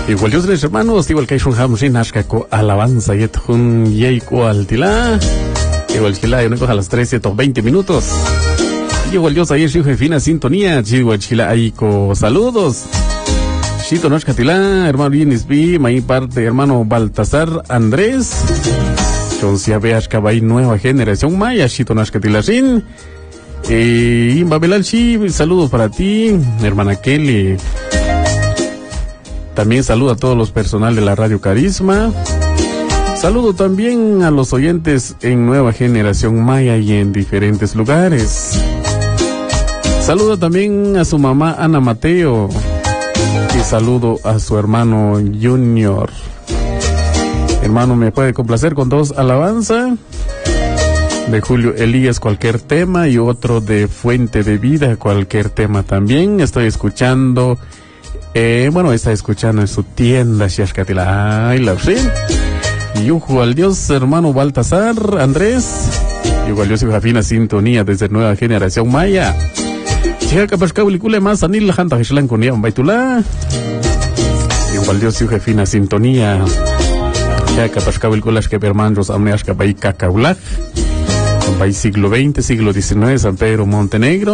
Igual Dios les hermanos, igual que hay un hamsin ashkako alabanza y un yeiko altila. Igual chila, yo a las 13:20 minutos. Igual Dios ayer su fina sintonía, igual chila aiko saludos. Chito Noshkatila, hermano Yenisbi, maí parte hermano Baltasar Andrés. Entonces ya veas que va nueva generación maya, Chito Noshkatila sin. Y Babelalchi, saludos para ti, hermana Kelly. También saludo a todos los personal de la Radio Carisma. Saludo también a los oyentes en Nueva Generación Maya y en diferentes lugares. Saludo también a su mamá Ana Mateo. Y saludo a su hermano Junior. Hermano, ¿me puede complacer con dos alabanzas? De Julio Elías, cualquier tema, y otro de Fuente de Vida, cualquier tema también. Estoy escuchando, está escuchando en su tienda, Shashkatila. Ay, la Yujo al Dios, hermano Baltasar Andrés. Yujo al Dios y Jafina sintonía desde Nueva Generación Maya. Chica Capascaulicule más Anil Hanta Hishlan con Yam Baitula. Yujo al Dios y Jafina sintonía. Chica Capascauliculash que hermanos Amneash Capai Cacaulaj. País siglo XX, siglo XIX, San Pedro, Montenegro.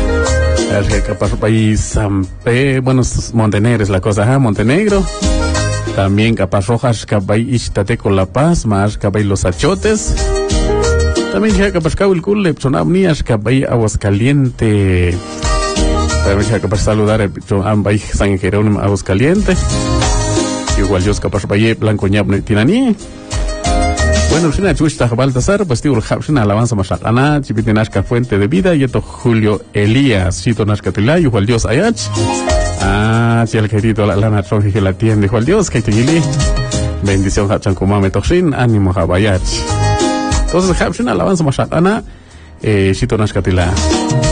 País Montenegro es la cosa, Montenegro. También Capas Rojas, Cabay Ixtateco La Paz, más Cabay Los Achotes. También ya Capas Cabilcule, Sonamnias, Cabay Aguascaliente. También ya Capas saludar a Ambay San Jerónimo Aguascaliente. Igual Dios Capas Valle, Blanco Ñab Tinaní. Bueno, si Chusta Baltasar, pues tío, una alabanza más ana, Chipitinashka Fuente de Vida, y esto Julio Elías, Chito Nashkatila, y Juan Dios Ayach. Si el querido la lana tronji que la tiende, Juan Dios, que te gili. Bendición, Hachan Kumame Toxin, ánimo Habayach. Entonces, una alabanza más ana, Chito Nashkatila.